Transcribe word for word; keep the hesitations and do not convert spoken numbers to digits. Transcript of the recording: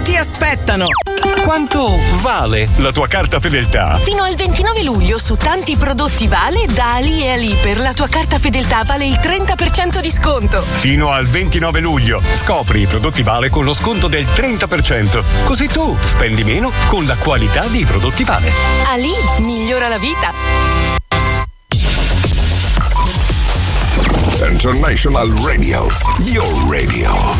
ti aspettano. Quanto vale la tua carta fedeltà? Fino al ventinove luglio su tanti prodotti Vale da Ali e Ali per la tua carta fedeltà vale il trenta per cento di sconto. Fino al ventinove luglio scopri i prodotti Vale con lo sconto del trenta per cento. Così tu spendi meno con la qualità dei prodotti Vale. Ali migliora la vita. International Radio, your radio.